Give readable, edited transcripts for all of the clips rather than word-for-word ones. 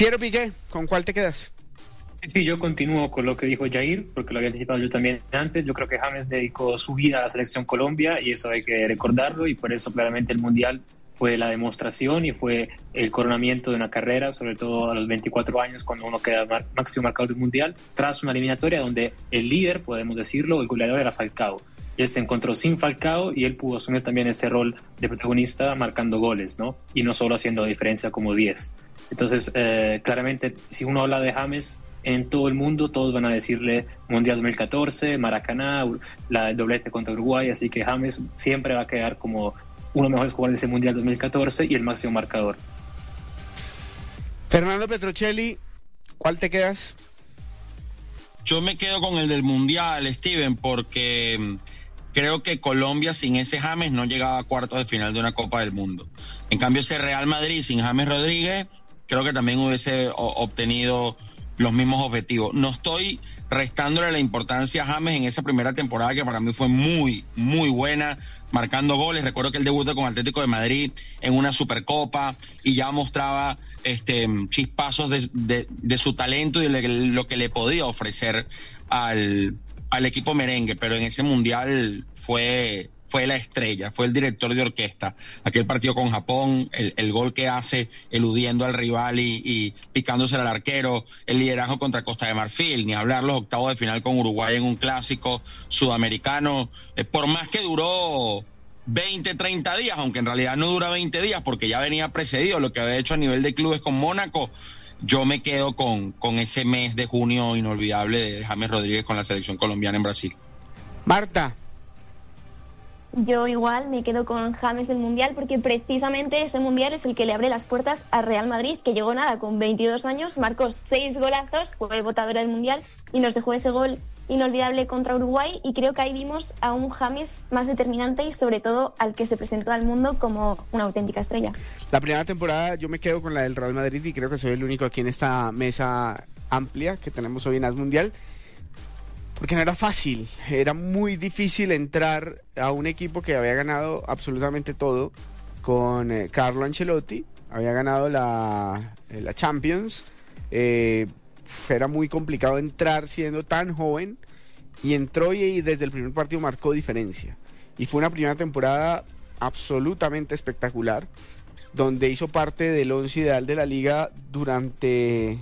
Piero Piqué, ¿con cuál te quedas? Sí, yo continúo con lo que dijo Jair, porque lo había anticipado yo también antes. Yo creo que James dedicó su vida a la selección Colombia y eso hay que recordarlo, y por eso claramente el Mundial fue la demostración y fue el coronamiento de una carrera, sobre todo a los 24 años, cuando uno queda máximo marcador del Mundial, tras una eliminatoria donde el líder, podemos decirlo, el goleador era Falcao. Él se encontró sin Falcao y él pudo asumir también ese rol de protagonista marcando goles, ¿no? Y no solo haciendo diferencia como 10. Entonces, claramente, si uno habla de James en todo el mundo, todos van a decirle Mundial 2014, Maracaná, el doblete contra Uruguay, así que James siempre va a quedar como uno de los mejores jugadores de ese Mundial 2014 y el máximo marcador. Fernando Petrocelli, ¿cuál te quedas? Yo me quedo con el del Mundial, Steven, porque creo que Colombia sin ese James no llegaba a cuartos de final de una Copa del Mundo. En cambio, ese Real Madrid sin James Rodríguez, creo que también hubiese obtenido los mismos objetivos. No estoy restándole la importancia a James en esa primera temporada, que para mí fue muy, muy buena, marcando goles. Recuerdo que él debutó con Atlético de Madrid en una Supercopa y ya mostraba chispazos de su talento y de lo que le podía ofrecer al equipo merengue, pero en ese Mundial fue la estrella, fue el director de orquesta. Aquel partido con Japón, el gol que hace eludiendo al rival y picándose al arquero, el liderazgo contra Costa de Marfil, ni hablar los octavos de final con Uruguay en un clásico sudamericano, por más que duró 20, 30 días, aunque en realidad no dura 20 días porque ya venía precedido lo que había hecho a nivel de clubes con Mónaco. Yo me quedo con ese mes de junio inolvidable de James Rodríguez con la selección colombiana en Brasil. Marta. Yo igual me quedo con James del Mundial, porque precisamente ese Mundial es el que le abre las puertas a Real Madrid, que llegó con 22 años, marcó 6 golazos, fue votadora del Mundial y nos dejó ese gol inolvidable contra Uruguay, y creo que ahí vimos a un James más determinante y sobre todo al que se presentó al mundo como una auténtica estrella. La primera temporada yo me quedo con la del Real Madrid y creo que soy el único aquí en esta mesa amplia que tenemos hoy en As Mundial, porque no era fácil, era muy difícil entrar a un equipo que había ganado absolutamente todo con Carlo Ancelotti, había ganado la Champions, era muy complicado entrar siendo tan joven, y entró y desde el primer partido marcó diferencia, y fue una primera temporada absolutamente espectacular, donde hizo parte del once ideal de la liga durante,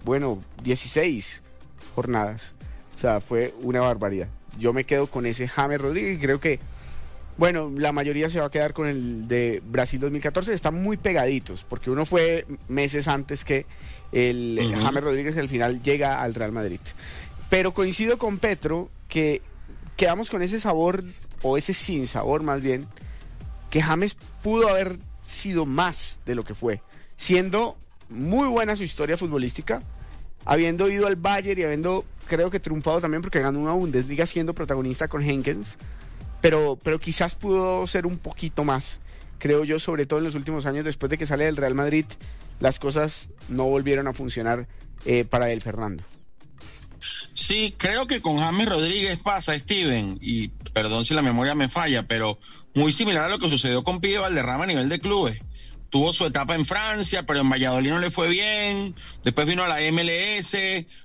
16 jornadas. O sea, fue una barbaridad. Yo me quedo con ese James Rodríguez y creo que, la mayoría se va a quedar con el de Brasil 2014. Están muy pegaditos, porque uno fue meses antes que el James Rodríguez, al final llega al Real Madrid. Pero coincido con Petro que quedamos con ese sabor, o ese sin sabor más bien, que James pudo haber sido más de lo que fue, siendo muy buena su historia futbolística, habiendo ido al Bayern y habiendo, creo que triunfado también porque ganó una Bundesliga siendo protagonista con Henkens, pero quizás pudo ser un poquito más, creo yo, sobre todo en los últimos años. Después de que sale del Real Madrid, las cosas no volvieron a funcionar para él, Fernando. Sí, creo que con James Rodríguez pasa, Steven, y perdón si la memoria me falla, pero muy similar a lo que sucedió con Pío Valderrama a nivel de clubes. Tuvo su etapa en Francia, pero en Valladolid no le fue bien. Después vino a la MLS.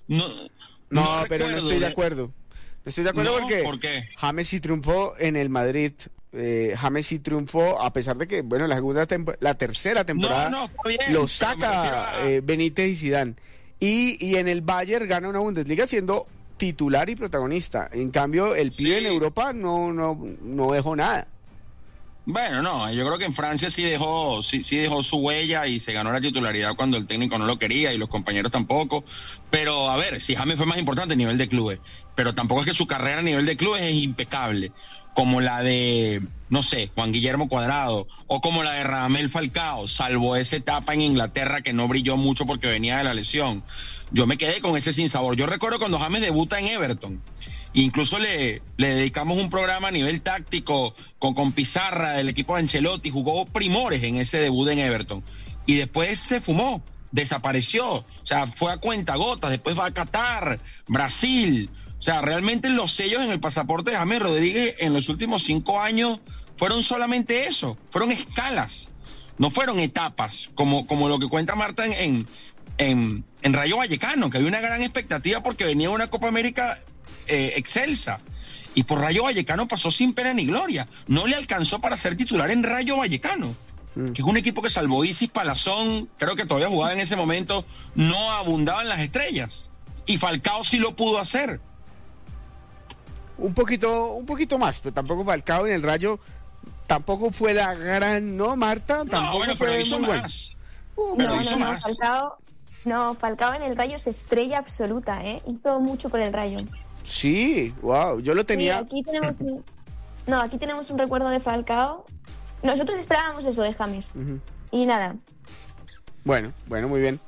No, pero no estoy de acuerdo. No estoy de acuerdo porque ¿por qué? James sí triunfó en el Madrid. James sí triunfó, a pesar de que, la tercera temporada bien, lo saca Benítez y Zidane. Y en el Bayern gana una Bundesliga siendo titular y protagonista. En cambio, el pibe en Europa no dejó nada. Bueno, no, yo creo que en Francia sí dejó su huella y se ganó la titularidad cuando el técnico no lo quería y los compañeros tampoco. Pero a ver, si James fue más importante a nivel de clubes, pero tampoco es que su carrera a nivel de clubes es impecable, como la de, Juan Guillermo Cuadrado, o como la de Radamel Falcao, salvo esa etapa en Inglaterra que no brilló mucho porque venía de la lesión. Yo me quedé con ese sinsabor. Yo recuerdo cuando James debuta en Everton. Incluso le dedicamos un programa a nivel táctico con Pizarra del equipo de Ancelotti, jugó primores en ese debut en Everton y después se fumó, desapareció, o sea, fue a cuentagotas, después va a Qatar, Brasil, o sea, realmente los sellos en el pasaporte de James Rodríguez en los últimos 5 años fueron solamente eso, fueron escalas, no fueron etapas, como lo que cuenta Marta en en Rayo Vallecano, que había una gran expectativa porque venía una Copa América excelsa. Y por Rayo Vallecano pasó sin pena ni gloria. No le alcanzó para ser titular en Rayo Vallecano, que es un equipo que salvo Isis Palazón, creo que todavía jugaba en ese momento, no abundaban las estrellas. Y Falcao sí lo pudo hacer. Un poquito más, pero tampoco Falcao en el Rayo tampoco fue la gran, ¿no, Marta? Tampoco bueno, fue pero hizo muy bueno. más. Falcao en el Rayo es estrella absoluta, hizo mucho por el Rayo. Sí, wow, yo lo tenía. Sí, aquí tenemos un recuerdo de Falcao. Nosotros esperábamos eso de James. Y nada. Bueno, muy bien.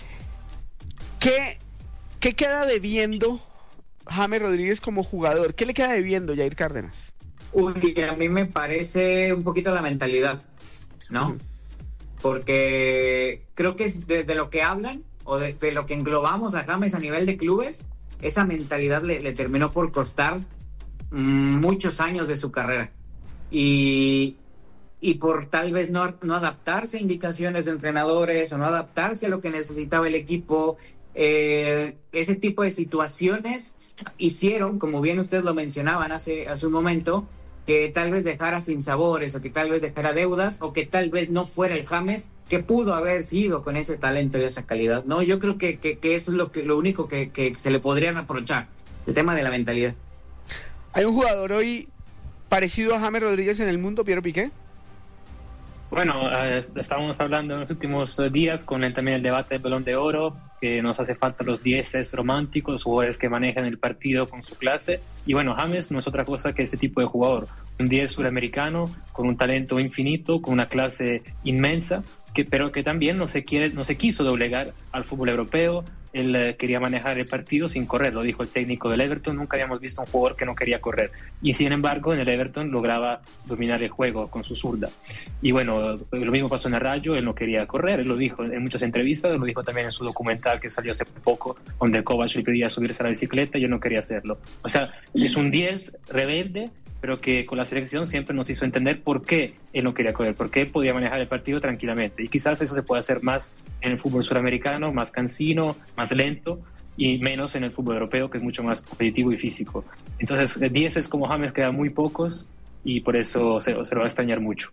¿Qué queda debiendo James Rodríguez como jugador? ¿Qué le queda debiendo Jair Cárdenas? Uy, a mí me parece un poquito la mentalidad, ¿no? Porque creo que es de lo que hablan o de lo que englobamos a James a nivel de clubes, esa mentalidad le terminó por costar muchos años de su carrera. Y por tal vez no adaptarse a indicaciones de entrenadores o no adaptarse a lo que necesitaba el equipo, ese tipo de situaciones hicieron, como bien ustedes lo mencionaban hace un momento, que tal vez dejara sinsabores o que tal vez dejara deudas o que tal vez no fuera el James que pudo haber sido con ese talento y esa calidad, ¿no? Yo creo que eso es lo único que se le podría reprochar, el tema de la mentalidad. ¿Hay un jugador hoy parecido a James Rodríguez en el mundo, Piero Piqué? Bueno, estábamos hablando en los últimos días con también el debate del Balón de Oro, que nos hace falta los 10 románticos, los jugadores que manejan el partido con su clase. Y bueno, James no es otra cosa que ese tipo de jugador, un 10 suramericano con un talento infinito, con una clase inmensa, pero que también no se quiso doblegar al fútbol europeo. Él quería manejar el partido sin correr, lo dijo el técnico del Everton. Nunca habíamos visto un jugador que no quería correr, y sin embargo en el Everton lograba dominar el juego con su zurda. Y bueno, lo mismo pasó en el Rayo, él no quería correr, él lo dijo en muchas entrevistas, lo dijo también en su documental que salió hace poco, donde Kovac le pedía subirse a la bicicleta y yo no quería hacerlo. O sea, es un 10 rebelde, pero que con la selección siempre nos hizo entender por qué él no quería correr, por qué él podía manejar el partido tranquilamente. Y quizás eso se puede hacer más en el fútbol suramericano, más cansino, más lento, y menos en el fútbol europeo, que es mucho más competitivo y físico. Entonces, 10 como James quedan muy pocos, y por eso se lo va a extrañar mucho.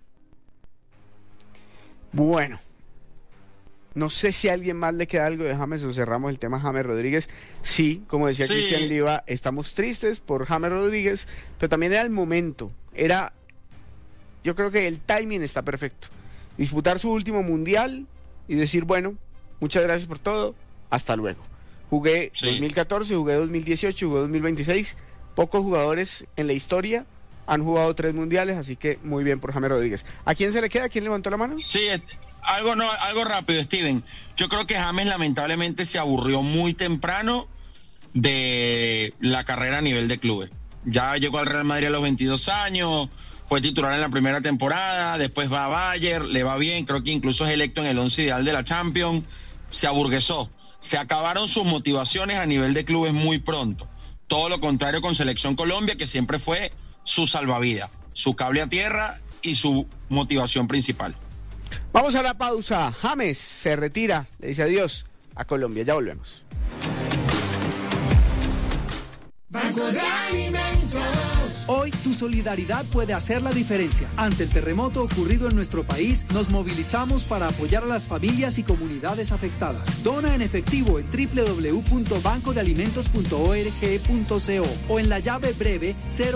Bueno, no sé si a alguien más le queda algo de James o cerramos el tema James Rodríguez. Sí, como decía Cristian Liva, estamos tristes por James Rodríguez, pero también era el momento. Yo creo que el timing está perfecto. Disputar su último mundial y decir, bueno, muchas gracias por todo, hasta luego. Jugué 2014, jugué 2018, jugué 2026. Pocos jugadores en la historia han jugado 3 mundiales, así que muy bien por James Rodríguez. ¿A quién se le queda? ¿Quién levantó la mano? Sí, algo rápido, Steven. Yo creo que James lamentablemente se aburrió muy temprano de la carrera a nivel de clubes. Ya llegó al Real Madrid a los 22 años, fue titular en la primera temporada, después va a Bayern, le va bien, creo que incluso es electo en el 11 ideal de la Champions. Se aburguesó, se acabaron sus motivaciones a nivel de clubes muy pronto. Todo lo contrario con Selección Colombia, que siempre fue su salvavidas, su cable a tierra y su motivación principal. Vamos a la pausa. James se retira, le dice adiós a Colombia. Ya volvemos. Banco de Alimentos. Hoy tu solidaridad puede hacer la diferencia. Ante el terremoto ocurrido en nuestro país, nos movilizamos para apoyar a las familias y comunidades afectadas. Dona en efectivo en www.bancodealimentos.org.co o en la llave breve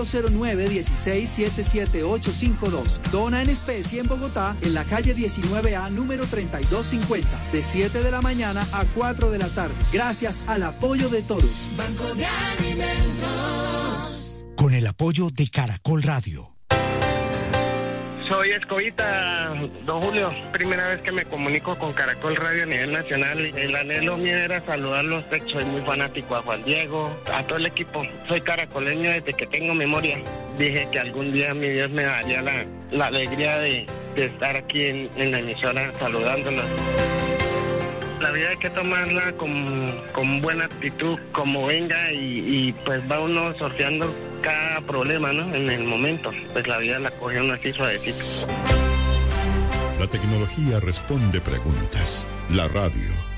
009-16-77852. Dona en especie en Bogotá, en la calle 19A, número 3250, de 7 de la mañana a 4 de la tarde. Gracias al apoyo de todos. Banco de Alimentos. Con el apoyo de Caracol Radio. Soy Escobita, don Julio. Primera vez que me comunico con Caracol Radio a nivel nacional. El anhelo mío era saludarlos. Soy muy fanático a Juan Diego, a todo el equipo. Soy caracoleño desde que tengo memoria. Dije que algún día mi Dios me daría la alegría de estar aquí en la emisora saludándolos. La vida hay que tomarla con buena actitud, como venga, y pues va uno sorteando cada problema, ¿no? En el momento, pues la vida la coge uno así suavecito. La tecnología responde preguntas. La radio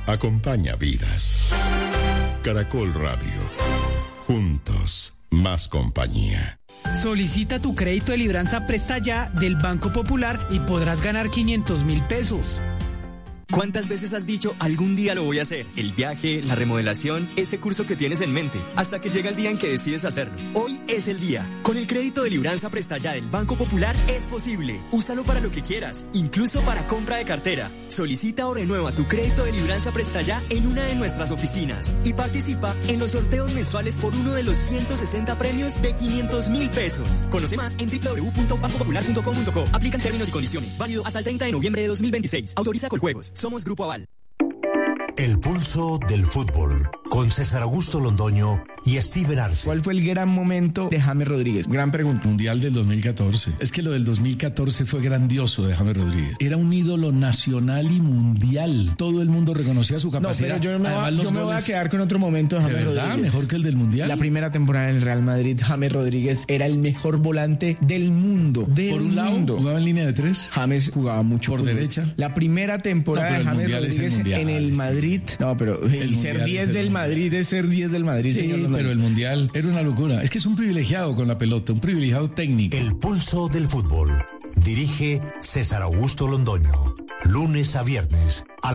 acompaña vidas. Caracol Radio. Juntos, más compañía. Solicita tu crédito de Libranza Presta Ya del Banco Popular y podrás ganar 500.000 pesos. ¿Cuántas veces has dicho algún día lo voy a hacer? El viaje, la remodelación, ese curso que tienes en mente, hasta que llega el día en que decides hacerlo. Hoy es el día. Con el crédito de Libranza Presta Ya del Banco Popular es posible. Úsalo para lo que quieras, incluso para compra de cartera. Solicita o renueva tu crédito de Libranza Presta Ya en una de nuestras oficinas y participa en los sorteos mensuales por uno de los 160 premios de 500.000 pesos. Conoce más en www.bancopopular.com.co. Aplican términos y condiciones. Válido hasta el 30 de noviembre de 2026. Autoriza Coljuegos. Somos Grupo Aval. El pulso del fútbol, con César Augusto Londoño y Steven Arce. ¿Cuál fue el gran momento de James Rodríguez? Gran pregunta. Mundial del 2014. Es que lo del 2014 fue grandioso de James Rodríguez. Era un ídolo nacional y mundial. Todo el mundo reconocía su capacidad. No, pero yo me voy a quedar con otro momento de James Rodríguez. ¿De verdad? ¿Mejor que el del Mundial? La primera temporada en el Real Madrid, James Rodríguez era el mejor volante del mundo. Por un lado, jugaba en línea de 3. James jugaba mucho por derecha. La primera temporada de James Rodríguez en el Madrid. No, pero ser 10 del Madrid es ser 10 del Madrid, sí, señor. Pero el Mundial era una locura. Es que es un privilegiado con la pelota, un privilegiado técnico. El pulso del fútbol. Dirige César Augusto Londoño. Lunes a viernes a